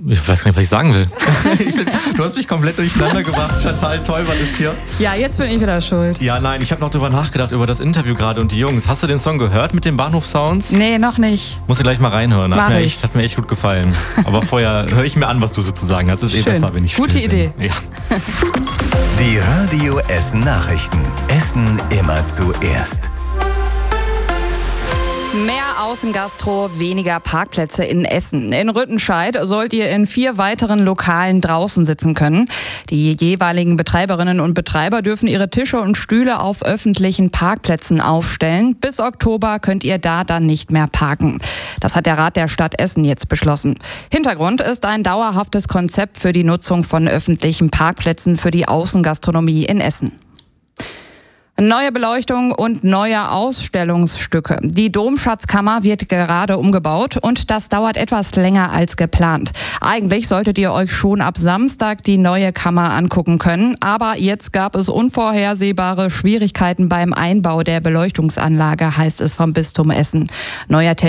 Ich weiß gar nicht, was ich sagen will. Du hast mich komplett durcheinander gebracht. Chantal Teuber ist hier. Ja, jetzt bin ich wieder schuld. Ja, nein, ich habe noch drüber nachgedacht, über das Interview gerade und die Jungs. Hast du den Song gehört mit den Bahnhof-Sounds? Nee, noch nicht. Muss ich gleich mal reinhören. Hat mir echt gut gefallen. Aber vorher höre ich mir an, was du so zu sagen hast. Ist Schön. besser, wenn ich Gute still bin. Idee. Ja. Die Radio Essen Nachrichten. Essen immer zuerst. Mehr Außengastro, weniger Parkplätze in Essen. In Rüttenscheid sollt ihr in 4 weiteren Lokalen draußen sitzen können. Die jeweiligen Betreiberinnen und Betreiber dürfen ihre Tische und Stühle auf öffentlichen Parkplätzen aufstellen. Bis Oktober könnt ihr da dann nicht mehr parken. Das hat der Rat der Stadt Essen jetzt beschlossen. Hintergrund ist ein dauerhaftes Konzept für die Nutzung von öffentlichen Parkplätzen für die Außengastronomie in Essen. Neue Beleuchtung und neue Ausstellungsstücke. Die Domschatzkammer wird gerade umgebaut und das dauert etwas länger als geplant. Eigentlich solltet ihr euch schon ab Samstag die neue Kammer angucken können, aber jetzt gab es unvorhersehbare Schwierigkeiten beim Einbau der Beleuchtungsanlage, heißt es vom Bistum Essen. Neuer